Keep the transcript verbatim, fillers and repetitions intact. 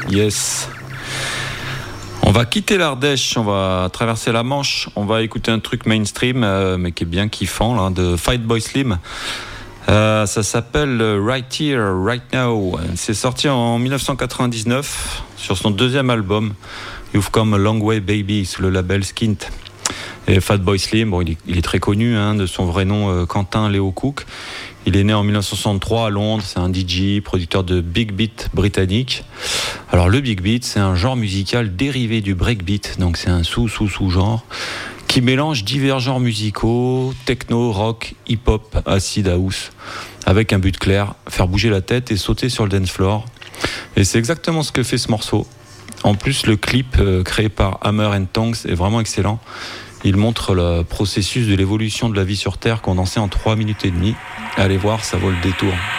Yes. On va quitter l'Ardèche, on va traverser la Manche, on va écouter un truc mainstream, euh, mais qui est bien kiffant, là, de Fatboy Slim. Euh, ça s'appelle Right Here, Right Now. C'est sorti en dix-neuf cent quatre-vingt-dix-neuf sur son deuxième album, You've Come a Long Way Baby, sous le label Skint. Et Fatboy Slim, bon, il, est, il est très connu, hein, de son vrai nom euh, Quentin Leo Cook. Il est né en dix-neuf cent soixante-trois à Londres, c'est un D J, producteur de big beat britannique. Alors le big beat, c'est un genre musical dérivé du breakbeat, donc c'est un sous-sous-sous-genre qui mélange divers genres musicaux, techno, rock, hip-hop, acid house, avec un but clair, faire bouger la tête et sauter sur le dance floor. Et c'est exactement ce que fait ce morceau. En plus, le clip euh, créé par Hammer and Tongs est vraiment excellent. Il montre le processus de l'évolution de la vie sur Terre condensé en trois minutes et demie. Allez voir, ça vaut le détour.